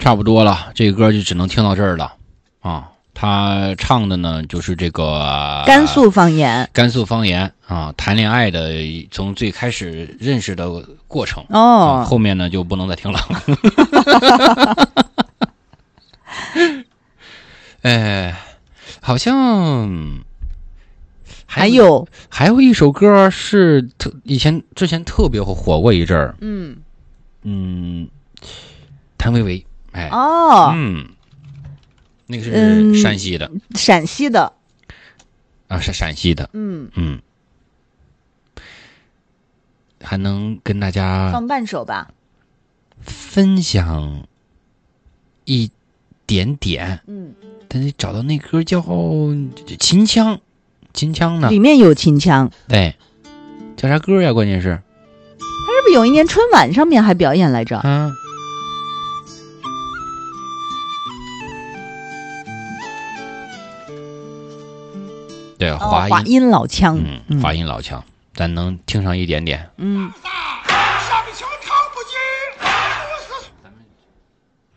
差不多了，这个歌就只能听到这儿了啊。他唱的呢，就是这个甘肃方言， 啊，谈恋爱的，从最开始认识的过程哦， 后面呢就不能再听了。好像还有一首歌是之前特别火过一阵儿，谭维维，那个是陕西的，啊，是陕西的，还能跟大家放半首吧， 分享一点点，但得找到那歌叫秦腔呢， 里面有秦腔， 对，叫啥歌呀？关键是他是不是有一年春晚上面还表演来着？ 对， 华阴老腔， 华阴老腔，咱能听上一点点。